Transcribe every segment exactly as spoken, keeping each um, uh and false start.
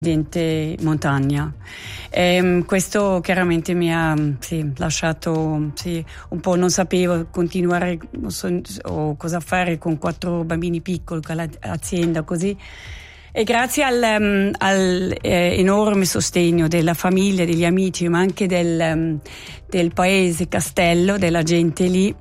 Gente montagna. E questo chiaramente mi ha sì, lasciato sì, un po', non sapevo continuare non so, o cosa fare con quattro bambini piccoli, con l'azienda così. E grazie al, um, al eh, enorme sostegno della famiglia, degli amici, ma anche del, um, del paese Castello, della gente lì,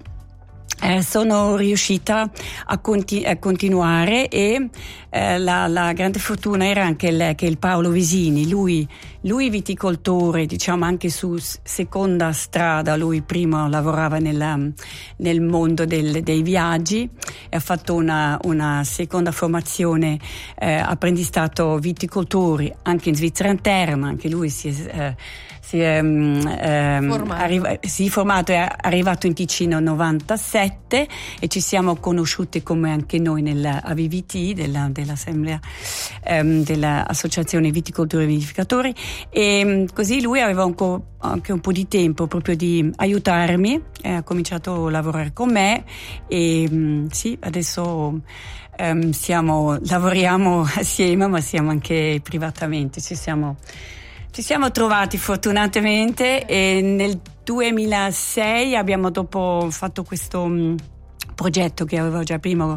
Eh, sono riuscita a, conti- a continuare e eh, la, la grande fortuna era anche il, che il Paolo Visini, lui, lui viticoltore, diciamo anche su seconda strada, lui prima lavorava nella, nel mondo del, dei viaggi e ha fatto una, una seconda formazione, eh, apprendistato viticoltori anche in Svizzera interna, ma anche lui si è eh, si è, um, formato. Arriva, si è formato, è arrivato in Ticino nel novantasette e ci siamo conosciuti come anche noi nella A V V T, della, dell'assemblea um, dell'associazione viticoltori e vinificatori, e um, così lui aveva un co- anche un po' di tempo proprio di aiutarmi, eh, ha cominciato a lavorare con me e um, sì, adesso um, siamo, lavoriamo assieme, ma siamo anche privatamente, ci siamo Ci siamo trovati fortunatamente e nel duemilasei abbiamo dopo fatto questo um, progetto che avevo già prima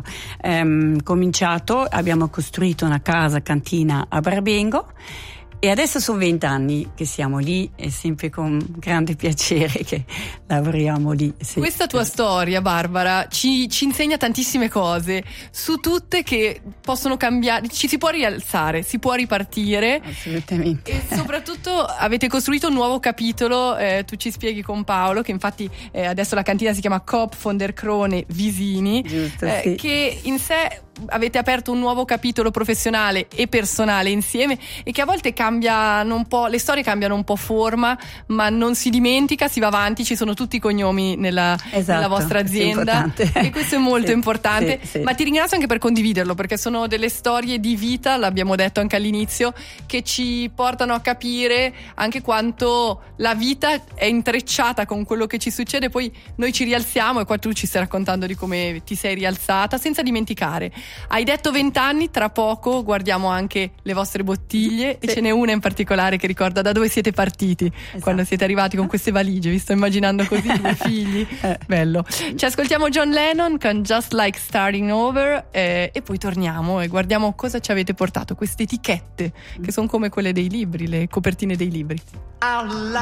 um, cominciato, abbiamo costruito una casa cantina a Barbengo e adesso sono vent'anni che siamo lì e sempre con grande piacere che lavoriamo lì. Sì. Questa tua storia, Barbara, ci, ci insegna tantissime cose, su tutte che possono cambiare, ci si può rialzare, si può ripartire. Assolutamente. E soprattutto avete costruito un nuovo capitolo, eh, tu ci spieghi con Paolo, che infatti eh, adesso la cantina si chiama Coop von der Krone Visini, Giusto, eh, sì. che in sé avete aperto un nuovo capitolo professionale e personale insieme e che a volte cambiano un po', le storie cambiano un po' forma, ma non si dimentica, si va avanti, ci sono tutti i cognomi nella, esatto, nella vostra azienda e questo è molto sì, importante, sì, sì. Ma ti ringrazio anche per condividerlo, perché sono delle storie di vita, l'abbiamo detto anche all'inizio, che ci portano a capire anche quanto la vita è intrecciata con quello che ci succede, poi noi ci rialziamo e qua tu ci stai raccontando di come ti sei rialzata, senza dimenticare. Hai detto vent'anni, tra poco guardiamo anche le vostre bottiglie, sì. E ce n'è una in particolare che ricorda da dove siete partiti, esatto. Quando siete arrivati con queste valigie, vi sto immaginando così, due figli, bello. Ci ascoltiamo John Lennon con Just Like Starting Over eh, e poi torniamo e guardiamo cosa ci avete portato, queste etichette che sono come quelle dei libri, le copertine dei libri.